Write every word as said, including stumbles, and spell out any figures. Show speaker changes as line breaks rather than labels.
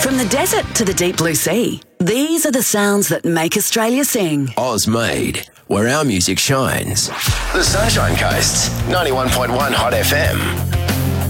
From the desert to the deep blue sea, these are the sounds that make Australia sing.
Oz made, where our music shines. The Sunshine Coast, ninety-one point one Hot F M.